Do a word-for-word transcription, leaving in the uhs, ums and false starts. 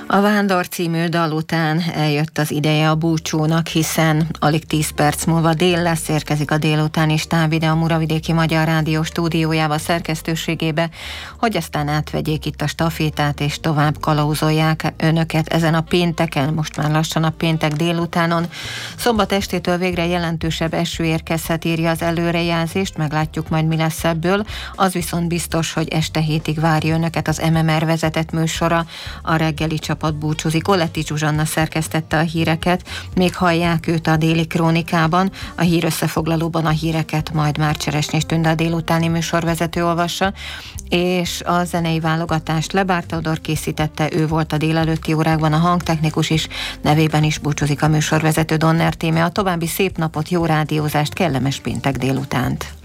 A Vándor című dal után eljött az ideje a búcsúnak, hiszen alig tíz perc múlva dél lesz, érkezik a délutáni stáb ide a Muravidéki Magyar Rádió stúdiójába, szerkesztőségébe, hogy aztán átvegyék itt a stafétát és tovább kalauzolják önöket ezen a pénteken, most már lassan a péntek délutánon. Szombat estétől végre jelentősebb eső érkezhet, írja az előrejelzést, meglátjuk majd mi lesz ebből. Az viszont biztos, hogy este hétig várja önöket az em em er vezetett műsora, a reggeli csapat búcsúzik. Oletti Zsuzsanna szerkesztette a híreket, még hallják őt a déli krónikában, a hír összefoglalóban a híreket majd már Cseresnyés Tünde, a délutáni műsorvezető olvassa, és a zenei válogatást Lebár Teodor készítette, ő volt a délelőtti órákban a hangtechnikus is, nevében is búcsúzik a műsorvezető Donner Tíme. A további szép napot, jó rádiózást, kellemes péntek délutánt!